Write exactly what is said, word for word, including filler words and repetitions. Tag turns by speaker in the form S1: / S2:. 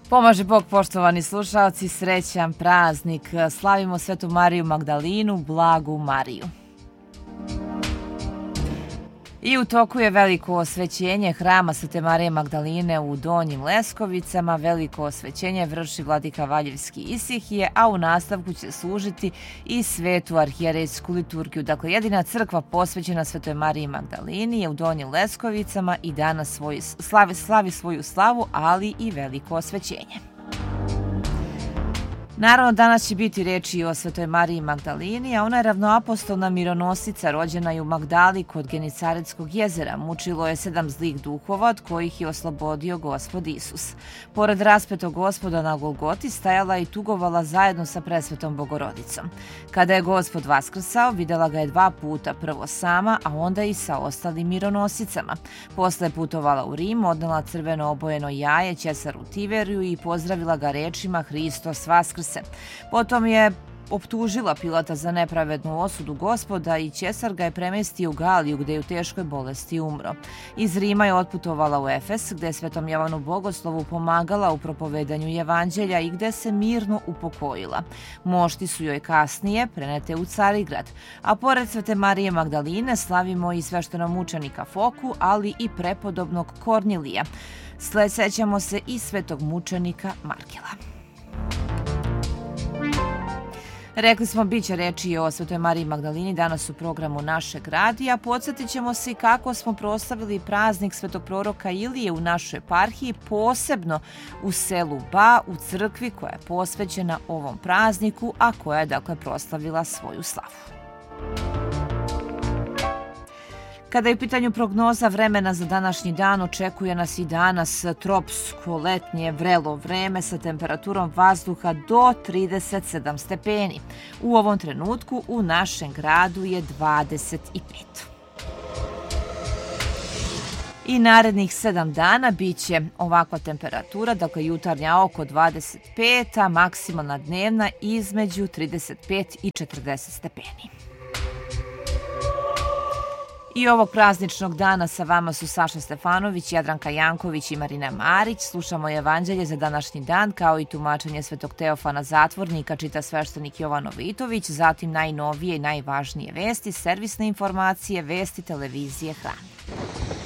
S1: Pomaže Bog, poštovani slušalci, srećan praznik. Slavimo Svetu Mariju Magdalinu, blagu Mariju. I u toku je veliko osvećenje hrama Svete Marije Magdaline u Donjim Leskovicama. Veliko osvećenje vrši vladika Valjevski Isihije, a u nastavku će služiti i svetu arhijerejsku liturgiju. Dakle, jedina crkva posvećena Svetoj Mariji Magdalini je u Donjim Leskovicama i danas svoj, slavi, slavi svoju slavu, ali i veliko osvećenje. Naravno, danas će biti reči i o Svetoj Mariji Magdalini, a ona je ravnoapostolna mironosica, rođena je u Magdali kod Genicaretskog jezera. Mučilo je sedam zlih duhova, od kojih je oslobodio Gospod Isus. Pored raspetog Gospoda na Golgoti stajala i tugovala zajedno sa presvetom Bogorodicom. Kada je Gospod vaskrsao, videla ga je dva puta, prvo sama, a onda i sa ostalim mironosicama. Posle je putovala u Rim, odnela crveno obojeno jaje Ćesaru Tiberiju i pozdravila ga rečima Hristos vaskrse. Potom je optužila Pilata za nepravednu osudu Gospoda i Ćesar ga je premestio u Galiju, gde je u teškoj bolesti umro. Iz Rima je otputovala u Efes, gde je Svetom Jovanu Bogoslovu pomagala u propovedanju evanđelja i gde se mirno upokojila. Mošti su joj kasnije prenete u Carigrad. A pored Svete Marije Magdaline slavimo i sveštenomučenika Foku, ali i prepodobnog Kornilija. Sećamo se i svetog mučenika Markela. Rekli smo, bit će reči o Svetoj Mariji Magdalini danas u programu našeg radija. Podsjetit ćemo se kako smo proslavili praznik Svetog proroka Ilije u našoj eparhiji, posebno u selu Ba, u crkvi koja je posvećena ovom prazniku, a koja je dakle proslavila svoju slavu. Kada je u pitanju prognoza vremena za današnji dan, očekuje nas i danas tropsko, letnje, vrelo vreme sa temperaturom vazduha do trideset sedam stepeni. U ovom trenutku u našem gradu je dvadeset pet. I narednih sedam dana bit će ovakva temperatura, dakle jutarnja oko dvadeset pet, a maksimalna dnevna između trideset pet i četrdeset stepeni. I ovog prazničnog dana sa vama su Saša Stefanović, Jadranka Janković i Marina Marić. Slušamo evanđelje za današnji dan, kao i tumačenje Svetog Teofana Zatvornika, čita sveštenik Jovan Ovitović, zatim najnovije i najvažnije vesti, servisne informacije, vesti televizije Hrana.